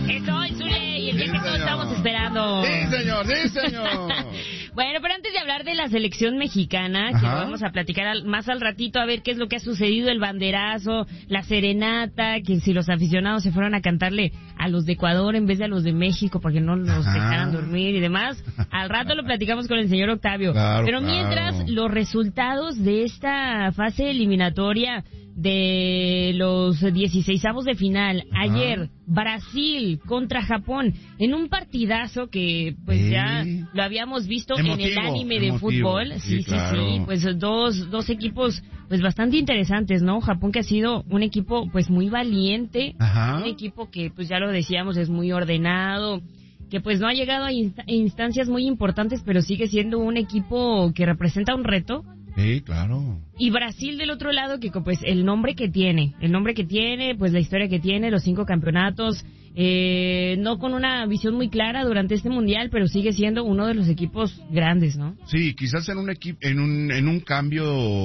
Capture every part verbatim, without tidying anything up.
Eso es, Zule, y el día Sí, que todos señor. estamos esperando. Sí, señor, sí, señor. Bueno, pero antes de hablar de la selección mexicana, que Ajá. lo vamos a platicar al- más al ratito, a ver qué es lo que ha sucedido, el banderazo, la serenata, que si los aficionados se fueron a cantarle a los de Ecuador en vez de a los de México, porque no los Ajá. dejaran dormir y demás, al rato lo platicamos con el señor Octavio. Claro, pero mientras, claro. los resultados de esta fase eliminatoria de los dieciseisavos de final. Ajá. Ayer, Brasil contra Japón, en un partidazo que pues Sí. ya lo habíamos visto Emotivo, en el anime de emotivo. fútbol. Sí, Sí, sí, claro. sí, pues dos, dos equipos pues bastante interesantes, ¿no? Japón, que ha sido un equipo pues muy valiente, Ajá. un equipo que pues ya lo decíamos es muy ordenado, que pues no ha llegado a inst- instancias muy importantes, pero sigue siendo un equipo que representa un reto. Sí, claro. Y Brasil del otro lado, que pues el nombre que tiene, el nombre que tiene, pues la historia que tiene, los cinco campeonatos, eh, no con una visión muy clara durante este mundial, pero sigue siendo uno de los equipos grandes, ¿no? Sí, quizás en un equipo, en un, en un cambio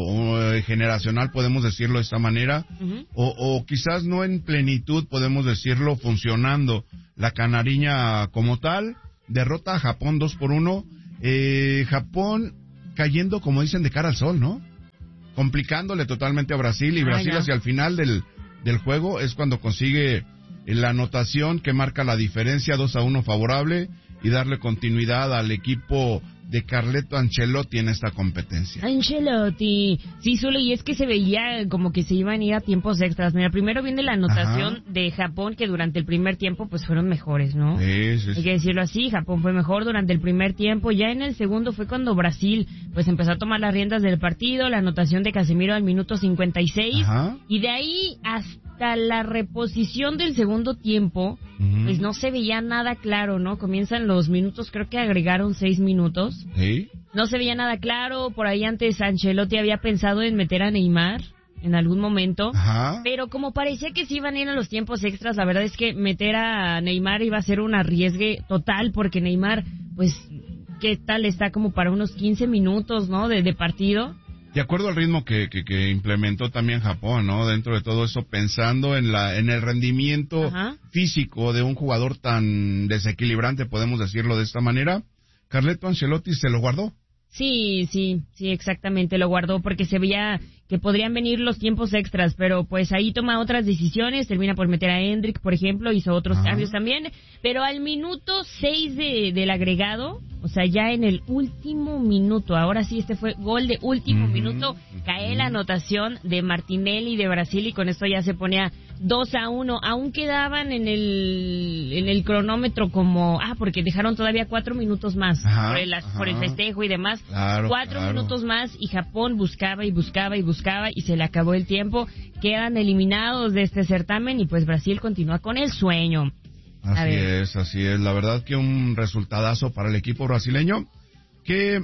eh, generacional, podemos decirlo de esta manera, Ujú. o, o quizás no en plenitud, podemos decirlo, funcionando. La canariña como tal, derrota a Japón dos por uno, eh, Japón cayendo, como dicen, de cara al sol, ¿no? Complicándole totalmente a Brasil, y Ah, Brasil ya. hacia el final del, del juego es cuando consigue la anotación que marca la diferencia, dos a uno favorable, y darle continuidad al equipo de Carleto Ancelotti en esta competencia. Ancelotti, sí, Zule, y es que se veía como que se iban a ir a tiempos extras. Mira, primero viene la anotación Ajá. de Japón, que durante el primer tiempo pues fueron mejores, ¿no? Sí, sí, Hay sí. que decirlo así, Japón fue mejor durante el primer tiempo, ya en el segundo fue cuando Brasil pues empezó a tomar las riendas del partido, la anotación de Casemiro al minuto cincuenta y seis, Ajá. y de ahí hasta la reposición del segundo tiempo, Ujú. pues no se veía nada claro, ¿no? Comienzan los minutos, creo que agregaron seis minutos, Sí. no se veía nada claro, por ahí antes Ancelotti había pensado en meter a Neymar en algún momento, Ajá. pero como parecía que se iban a ir a los tiempos extras, la verdad es que meter a Neymar iba a ser un arriesgue total, porque Neymar, pues, ¿qué tal? Está como para unos quince minutos, ¿no? De, de partido. De acuerdo al ritmo que, que, que implementó también Japón, ¿no? Dentro de todo eso, pensando en la en el rendimiento Ajá. físico de un jugador tan desequilibrante, podemos decirlo de esta manera, Carleto Ancelotti se lo guardó. Sí, sí, sí, exactamente, lo guardó porque se veía que podrían venir los tiempos extras, pero pues ahí toma otras decisiones, termina por meter a Hendrick, por ejemplo, hizo otros Ajá. cambios también, pero al minuto seis de, del agregado, o sea, ya en el último minuto, ahora sí, este fue gol de último Ujú, minuto, ujú. cae la anotación de Martinelli de Brasil, y con esto ya se ponía dos a uno, aún quedaban en el en el cronómetro como, ah, porque dejaron todavía cuatro minutos más, Ajá, por, el, por el ajá. festejo y demás, Claro, cuatro claro. minutos más, y Japón buscaba y buscaba y buscaba, y se le acabó el tiempo, quedan eliminados de este certamen, y pues Brasil continúa con el sueño. A Así ver. es, así es. La verdad que un resultadazo para el equipo brasileño, que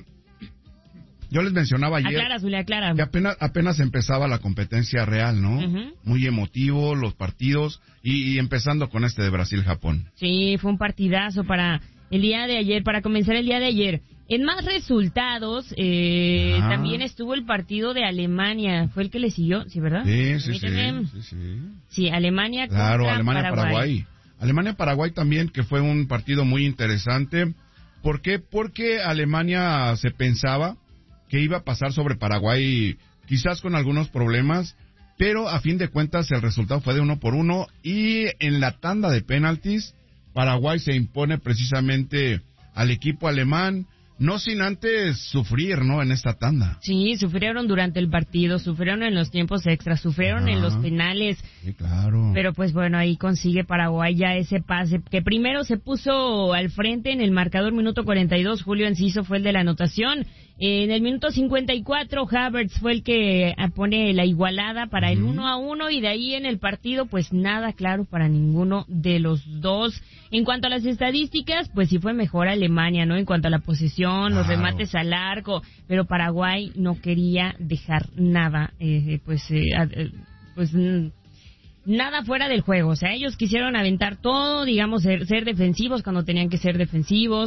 yo les mencionaba ayer Aclara, Zulia, aclara. que apenas, apenas empezaba la competencia real, ¿no? Ujú. Muy emotivo los partidos, y, y empezando con este de Brasil-Japón. Sí, fue un partidazo para el día de ayer, para comenzar el día de ayer. En más resultados, eh, Ajá. también estuvo el partido de Alemania, fue el que le siguió, ¿sí, verdad? Sí, sí, sí, Permíteme. sí, sí. Sí, Alemania Claro, contra Alemania-Paraguay. Paraguay. Alemania-Paraguay también, que fue un partido muy interesante. ¿Por qué? Porque Alemania se pensaba que iba a pasar sobre Paraguay, quizás con algunos problemas, pero a fin de cuentas el resultado fue de uno por uno, y en la tanda de penaltis, Paraguay se impone precisamente al equipo alemán, no sin antes sufrir, ¿no?, en esta tanda. Sí, sufrieron durante el partido, sufrieron en los tiempos extras, sufrieron Ajá. en los penales, Sí, claro. pero pues bueno, ahí consigue Paraguay ya ese pase, que primero se puso al frente en el marcador, minuto cuarenta y dos, Julio Enciso fue el de la anotación. En el minuto cincuenta y cuatro, Havertz fue el que pone la igualada para el Ujú. uno a uno, y de ahí en el partido, pues nada claro para ninguno de los dos. En cuanto a las estadísticas, pues sí fue mejor Alemania, ¿no? En cuanto a la posesión, los Claro. remates al arco, pero Paraguay no quería dejar nada, eh, pues, eh, a- eh, pues, mm, nada fuera del juego. O sea, ellos quisieron aventar todo, digamos, ser, ser defensivos cuando tenían que ser defensivos.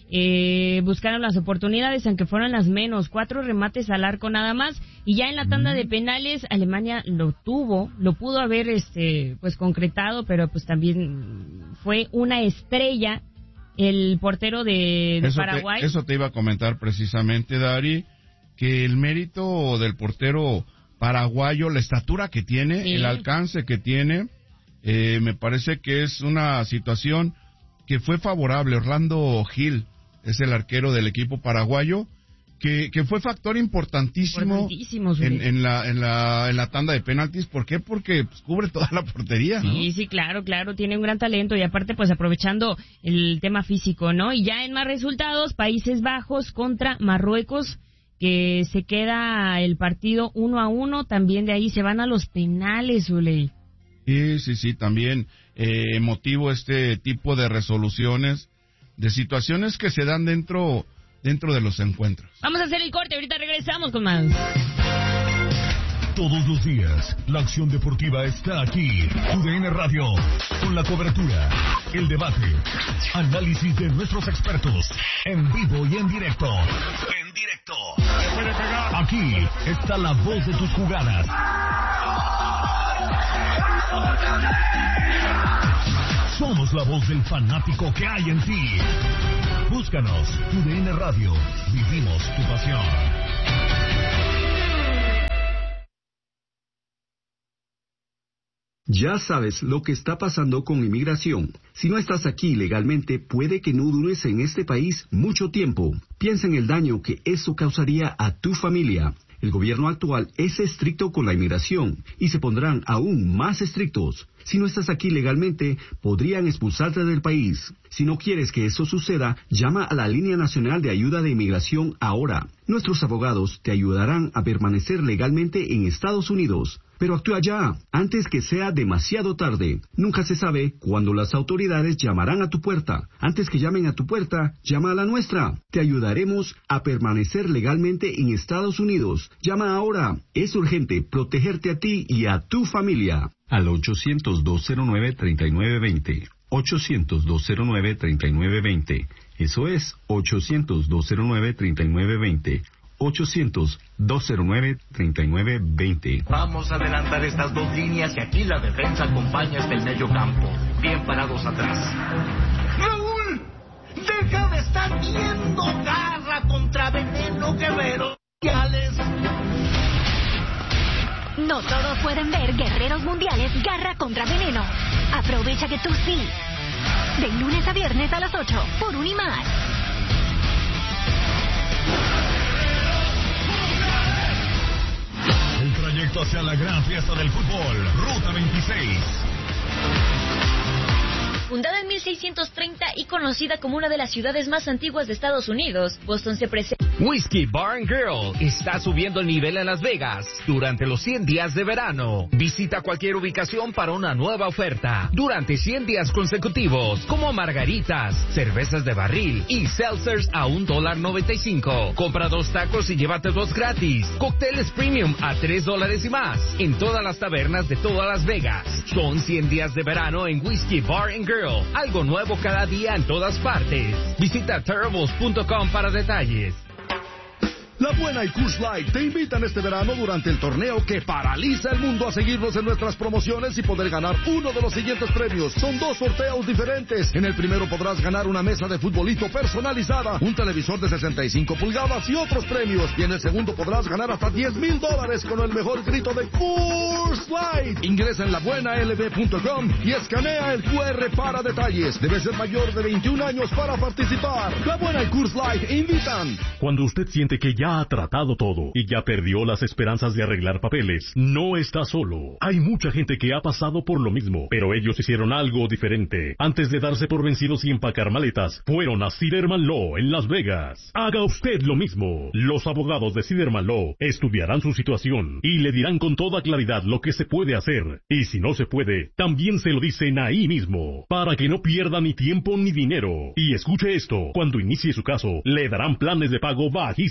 eh, buscaron las oportunidades, aunque fueran las menos, cuatro remates al arco nada más, y ya en la tanda de penales Alemania lo tuvo, lo pudo haber este pues concretado, pero pues también fue una estrella el portero de, de eso Paraguay. Te, eso te iba a comentar precisamente, Dari, que el mérito del portero paraguayo, la estatura que tiene, sí. el alcance que tiene, eh, me parece que es una situación que fue favorable. Orlando Gil es el arquero del equipo paraguayo, que, que fue factor importantísimo, importantísimo en, en, la, en, la, en la tanda de penaltis. ¿Por qué? Porque pues, cubre toda la portería, ¿no? Sí, sí, claro, claro, tiene un gran talento y aparte pues aprovechando el tema físico, ¿no? Y ya en más resultados, Países Bajos contra Marruecos, que se queda el partido uno a uno, también de ahí se van a los penales, Uley. Sí, sí, sí, también eh, emotivo este tipo de resoluciones, de situaciones que se dan dentro, dentro de los encuentros. Vamos a hacer el corte, ahorita regresamos con más. Todos los días, la acción deportiva está aquí. U D N Radio, con la cobertura, el debate, análisis de nuestros expertos, en vivo y en directo. En directo. Aquí está la voz de tus jugadas. Somos la voz del fanático que hay en ti. Búscanos, U D N Radio, vivimos tu pasión. Ya sabes lo que está pasando con inmigración. Si no estás aquí legalmente, puede que no dures en este país mucho tiempo. Piensa en el daño que eso causaría a tu familia. El gobierno actual es estricto con la inmigración y se pondrán aún más estrictos. Si no estás aquí legalmente, podrían expulsarte del país. Si no quieres que eso suceda, llama a la Línea Nacional de Ayuda de Inmigración ahora. Nuestros abogados te ayudarán a permanecer legalmente en Estados Unidos. Pero actúa ya, antes que sea demasiado tarde. Nunca se sabe cuándo las autoridades llamarán a tu puerta. Antes que llamen a tu puerta, llama a la nuestra. Te ayudaremos a permanecer legalmente en Estados Unidos. Llama ahora. Es urgente protegerte a ti y a tu familia. Al ochocientos, dos cero nueve, treinta y nueve veinte. ochocientos, dos cero nueve, treinta y nueve veinte. Eso es ochocientos, dos cero nueve, treinta y nueve veinte. ochocientos, dos cero nueve, treinta y nueve veinte. Vamos a adelantar estas dos líneas y aquí la defensa acompaña hasta el medio campo. Bien parados atrás. ¡Raúl! ¡Deja de estar viendo Garra contra Veneno, Guerrero! No todos pueden ver Guerreros Mundiales Garra contra Veneno. Aprovecha que tú sí. De lunes a viernes a las ocho por Unimás. El trayecto hacia la gran fiesta del fútbol, Ruta veintiséis. Fundada en mil seiscientos treinta y conocida como una de las ciudades más antiguas de Estados Unidos, Boston se presenta. Whiskey Bar and Grill está subiendo el nivel en Las Vegas durante los cien días de verano. Visita cualquier ubicación para una nueva oferta durante cien días consecutivos, como margaritas, cervezas de barril y seltzers a un dólar noventa y cinco. Compra dos tacos y llévate dos gratis. Cócteles premium a tres dólares y más en todas las tabernas de toda Las Vegas. Son cien días de verano en Whiskey Bar and Grill. Algo nuevo cada día en todas partes. Visita terribles punto com para detalles. La Buena y Coors Light te invitan este verano durante el torneo que paraliza el mundo a seguirnos en nuestras promociones y poder ganar uno de los siguientes premios. Son dos sorteos diferentes. En el primero podrás ganar una mesa de futbolito personalizada, un televisor de sesenta y cinco pulgadas y otros premios. Y en el segundo podrás ganar hasta diez mil dólares con el mejor grito de Coors Light. Ingresa en la buena l b punto com y escanea el Q R para detalles. Debe ser mayor de veintiún años para participar. La Buena y Coors Light invitan. Cuando usted siente que ya ha tratado todo y ya perdió las esperanzas de arreglar papeles, no está solo. Hay mucha gente que ha pasado por lo mismo, pero ellos hicieron algo diferente. Antes de darse por vencidos y empacar maletas, fueron a Siderman Law en Las Vegas. Haga usted lo mismo. Los abogados de Siderman Law estudiarán su situación y le dirán con toda claridad lo que se puede hacer. Y si no se puede, también se lo dicen ahí mismo, para que no pierda ni tiempo ni dinero. Y escuche esto, cuando inicie su caso, le darán planes de pago bajísimos y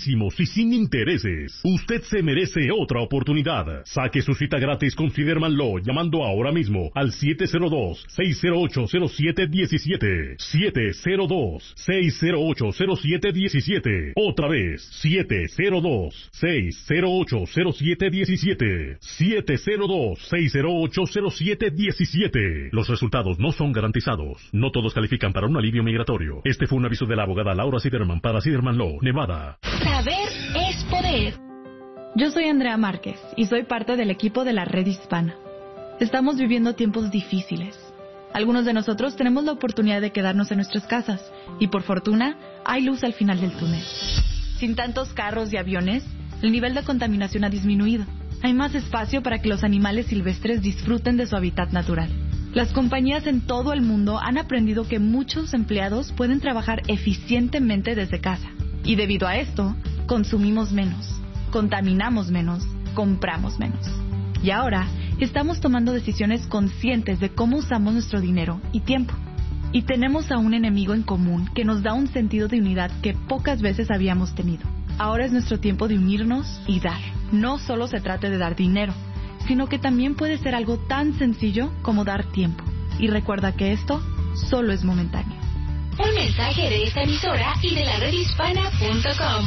sin intereses. Usted se merece otra oportunidad. Saque su cita gratis con Siderman Law llamando ahora mismo al siete cero dos, seis cero ocho, cero siete uno siete. siete cero dos, seis cero ocho, cero siete uno siete. Otra vez, siete cero dos, seis cero ocho, cero siete uno siete. siete cero dos, seis cero ocho, cero siete uno siete. Los resultados no son garantizados. No todos califican para un alivio migratorio. Este fue un aviso de la abogada Laura Siderman para Siderman Law, Nevada. Saber es poder. Yo soy Andrea Márquez y soy parte del equipo de la Red Hispana. Estamos viviendo tiempos difíciles. Algunos de nosotros tenemos la oportunidad de quedarnos en nuestras casas y por fortuna hay luz al final del túnel. Sin tantos carros y aviones, el nivel de contaminación ha disminuido. Hay más espacio para que los animales silvestres disfruten de su hábitat natural. Las compañías en todo el mundo han aprendido que muchos empleados pueden trabajar eficientemente desde casa. Y debido a esto, consumimos menos, contaminamos menos, compramos menos. Y ahora, estamos tomando decisiones conscientes de cómo usamos nuestro dinero y tiempo. Y tenemos a un enemigo en común que nos da un sentido de unidad que pocas veces habíamos tenido. Ahora es nuestro tiempo de unirnos y dar. No solo se trata de dar dinero, sino que también puede ser algo tan sencillo como dar tiempo. Y recuerda que esto solo es momentáneo. Un mensaje de esta emisora y de la red hispana punto com.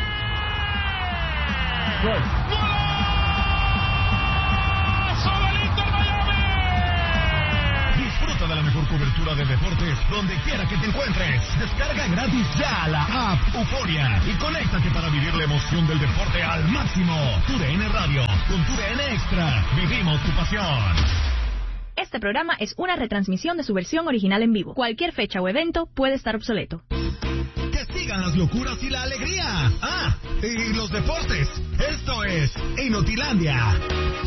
Disfruta de la mejor cobertura de deportes donde quiera que te encuentres. Descarga gratis ya la app Euforia y conéctate para vivir la emoción del deporte al máximo. TUDN Radio, con TUDN Extra, vivimos tu pasión. Este programa es una retransmisión de su versión original en vivo. Cualquier fecha o evento puede estar obsoleto. Que sigan las locuras y la alegría. Ah, y los deportes. Esto es Inotilandia.